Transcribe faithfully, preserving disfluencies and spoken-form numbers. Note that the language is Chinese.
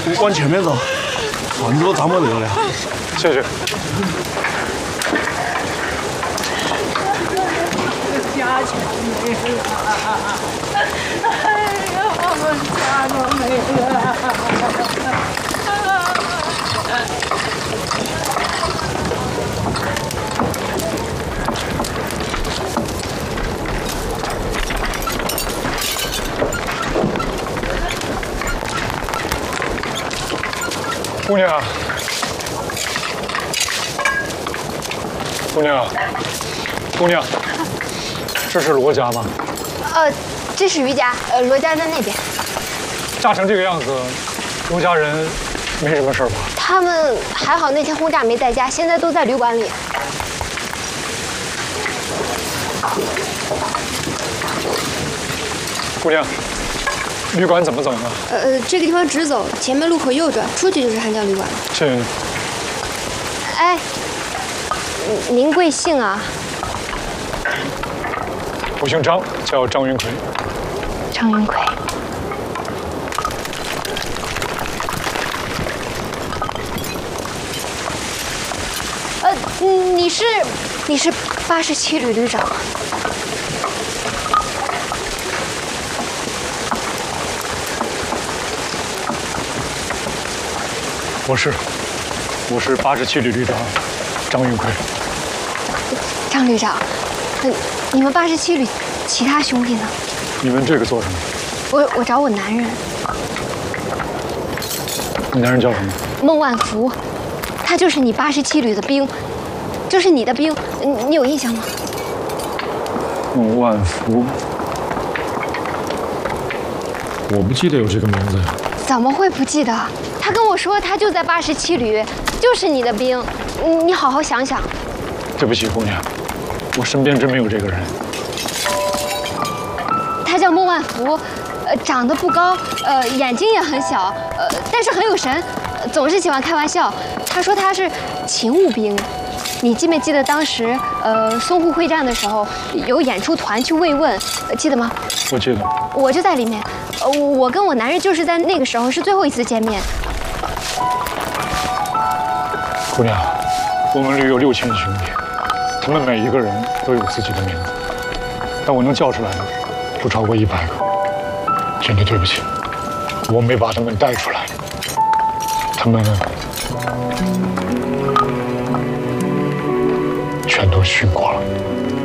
往前面走，房子都砸没得了。 谢谢。 家全没了，哎呀，我们家都没了。 姑娘，姑娘，姑娘，这是罗家吗？ 呃，这是于家，呃，罗家在那边。 炸成这个样子，罗家人没什么事吧？ 他们还好，那天轰炸没在家，现在都在旅馆里。 姑娘，旅馆怎么走呢？ 呃，这个地方直走，前面路口右转，出去就是汉江旅馆了。 谢谢你。 哎，您贵姓啊？ 我姓张，叫张云奎。 张云奎。呃，你是你是八十七旅旅长。 我是，我是八十七旅旅长张云奎。 张旅长，呃，你们八十七旅其他兄弟呢？ 你们这个做什么？ 我我找我男人。 你男人叫什么？ 孟万福，他就是你八十七旅的兵，就是你的兵，你你有印象吗？ 孟万福， 我不记得有这个名字呀。 怎么会不记得？他跟我说他就在八十七旅，就是你的兵，你你好好想想。 对不起，姑娘，我身边真没有这个人。 他叫孟万福，呃，长得不高，呃，眼睛也很小，呃，但是很有神，总是喜欢开玩笑。他说他是勤务兵。你记没记得当时，呃，淞沪会战的时候有演出团去慰问，呃、记得吗？ 我记得。 我就在里面，呃，我跟我男人就是在那个时候是最后一次见面。 姑娘，我们旅有六千兄弟，他们每一个人都有自己的名字，但我能叫出来的不超过一百个。真的对不起，我没把他们带出来，他们全都殉国了。